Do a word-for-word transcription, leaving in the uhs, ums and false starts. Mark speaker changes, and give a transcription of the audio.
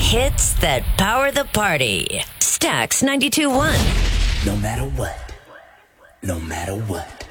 Speaker 1: hits that power the party. Stax ninety-two point one.
Speaker 2: No matter what. No matter what.